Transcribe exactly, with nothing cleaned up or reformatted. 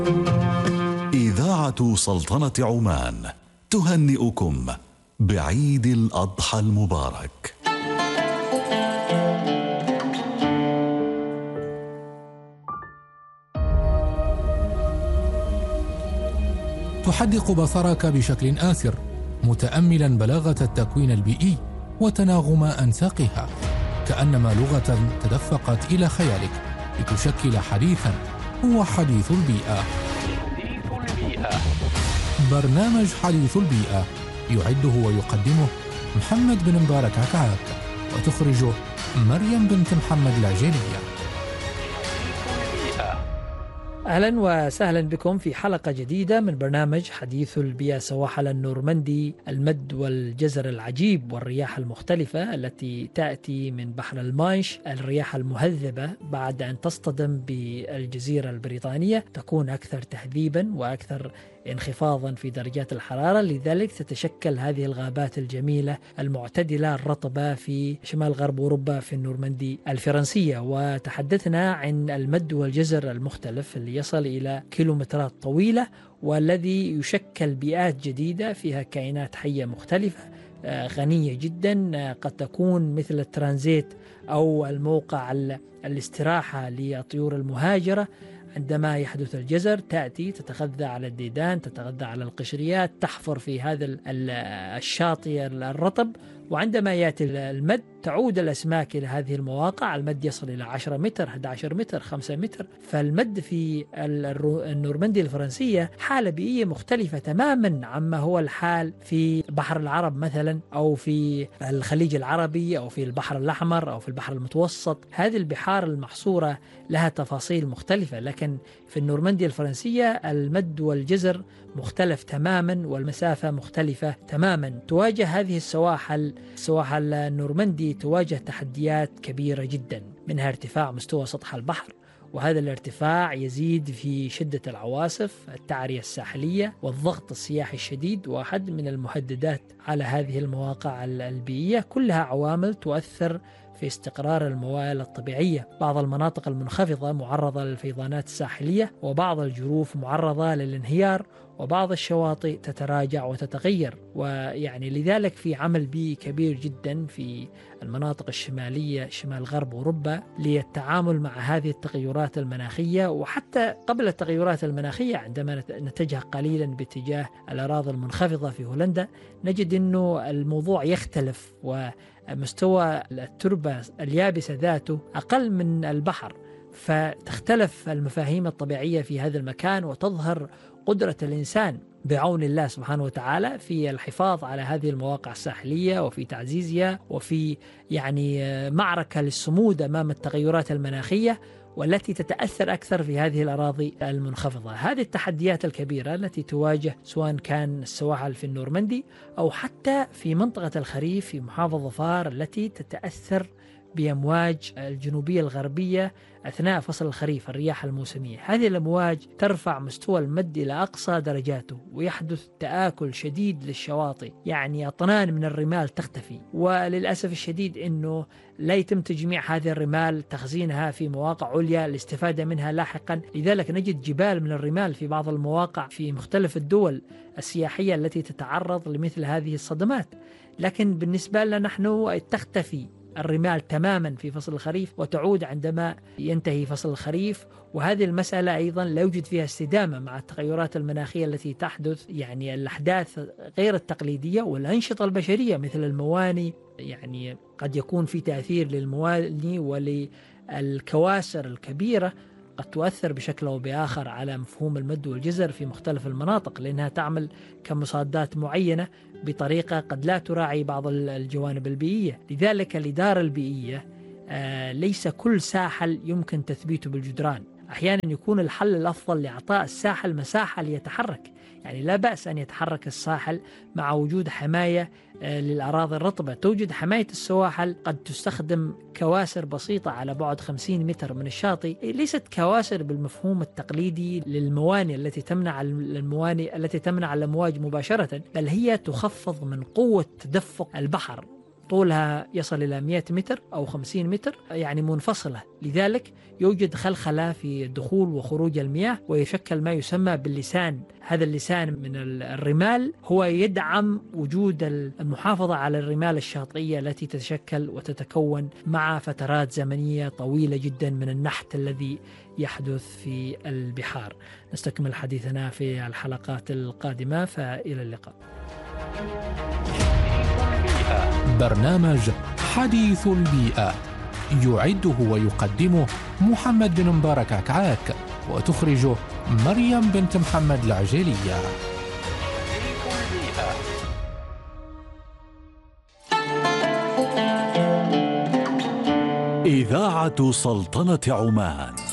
إذاعة سلطنة عمان تهنئكم بعيد الأضحى المبارك. تحدق بصرك بشكل آسر متأملا بلاغة التكوين البيئي وتناغم أنساقها، كأنما لغة تدفقت إلى خيالك لتشكل حديثا هو حديث البيئة. حديث البيئة، برنامج حديث البيئة يعده ويقدمه محمد بن مبارك عكعاك، وتخرجه مريم بنت محمد العجيلية. أهلا وسهلا بكم في حلقة جديدة من برنامج حديث البيئة. سواحل النورمندي، المد والجزر العجيب والرياح المختلفة التي تأتي من بحر المانش، الرياح المهذبة بعد أن تصطدم بالجزيرة البريطانية تكون أكثر تهذيبا وأكثر انخفاضا في درجات الحرارة، لذلك تتشكل هذه الغابات الجميلة المعتدلة الرطبة في شمال غرب أوروبا في النورمندي الفرنسية. وتحدثنا عن المد والجزر المختلف اللي يصل إلى كيلومترات طويلة، والذي يشكل بيئات جديدة فيها كائنات حية مختلفة غنية جدا، قد تكون مثل الترانزيت أو الموقع الاستراحة للطيور المهاجرة. عندما يحدث الجزر تأتي تتغذى على الديدان، تتغذى على القشريات، تحفر في هذا الشاطئ الرطب، وعندما يأتي المد تعود الأسماك إلى هذه المواقع. المد يصل إلى عشرة متر، أحد عشر متر، خمسة متر. فالمد في النورمندي الفرنسية حالة بيئية مختلفة تماما عما هو الحال في بحر العرب مثلا، أو في الخليج العربي، أو في البحر الأحمر، أو في البحر المتوسط. هذه البحار المحصورة لها تفاصيل مختلفة، لكن في النورمندي الفرنسية المد والجزر مختلف تماما، والمسافة مختلفة تماما. تواجه هذه السواحل سواحل النورمندي تواجه تحديات كبيرة جدا، منها ارتفاع مستوى سطح البحر، وهذا الارتفاع يزيد في شدة العواصف، التعرية الساحلية، والضغط السياحي الشديد، واحد من المهددات على هذه المواقع البيئية. كلها عوامل تؤثر في استقرار الموارد الطبيعية. بعض المناطق المنخفضة معرضة للفيضانات الساحلية، وبعض الجروف معرضة للانهيار، وبعض الشواطئ تتراجع وتتغير. ويعني لذلك في عمل بيئي كبير جدا في المناطق الشمالية شمال غرب أوروبا للتعامل مع هذه التغيرات المناخية. وحتى قبل التغيرات المناخية عندما نتجه قليلا باتجاه الأراضي المنخفضة في هولندا نجد أنه الموضوع يختلف، ومستوى التربة اليابسة ذاته أقل من البحر، فتختلف المفاهيم الطبيعية في هذا المكان، وتظهر قدرة الإنسان بعون الله سبحانه وتعالى في الحفاظ على هذه المواقع الساحلية، وفي تعزيزها، وفي يعني معركة للصمود أمام التغيرات المناخية والتي تتأثر أكثر في هذه الأراضي المنخفضة. هذه التحديات الكبيرة التي تواجه سواء كان السواحل في النورمندي أو حتى في منطقة الخريف في محافظة ظفار التي تتأثر بأمواج الجنوبية الغربية أثناء فصل الخريف، الرياح الموسمية. هذه الأمواج ترفع مستوى المد إلى أقصى درجاته، ويحدث تآكل شديد للشواطئ، يعني أطنان من الرمال تختفي. وللأسف الشديد أنه لا يتم تجميع هذه الرمال، تخزينها في مواقع عليا الاستفادة منها لاحقا. لذلك نجد جبال من الرمال في بعض المواقع في مختلف الدول السياحية التي تتعرض لمثل هذه الصدمات. لكن بالنسبة لنا نحن تختفي الرمال تماما في فصل الخريف، وتعود عندما ينتهي فصل الخريف. وهذه المسألة أيضا لا يوجد فيها استدامة مع التغيرات المناخية التي تحدث، يعني الأحداث غير التقليدية والأنشطة البشرية مثل المواني. يعني قد يكون في تأثير للمواني وللكواسر الكبيرة، قد تؤثر بشكل أو بآخر على مفهوم المد والجزر في مختلف المناطق، لأنها تعمل كمصادات معينة بطريقة قد لا تراعي بعض الجوانب البيئية. لذلك الإدارة البيئية آه ليس كل ساحل يمكن تثبيته بالجدران. أحيانا يكون الحل الأفضل لإعطاء الساحل مساحة ليتحرك، يعني لا بأس أن يتحرك الساحل مع وجود حماية للأراضي الرطبة. توجد حماية السواحل، قد تستخدم كواسر بسيطة على بعد خمسين متر من الشاطئ، ليست كواسر بالمفهوم التقليدي للموانئ التي تمنع الموانئ التي تمنع الأمواج مباشرة، بل هي تخفض من قوة تدفق البحر، طولها يصل إلى مئة متر أو خمسين متر، يعني منفصلة، لذلك يوجد خلخلة في دخول وخروج المياه، ويشكل ما يسمى باللسان. هذا اللسان من الرمال هو يدعم وجود المحافظة على الرمال الشاطئية التي تتشكل وتتكون مع فترات زمنية طويلة جدا من النحت الذي يحدث في البحار. نستكمل حديثنا في الحلقات القادمة، فإلى اللقاء. برنامج حديث البيئة يعده ويقدمه محمد بن مبارك عكعاك، وتخرجه مريم بنت محمد العجيلية. إذاعة سلطنة عمان.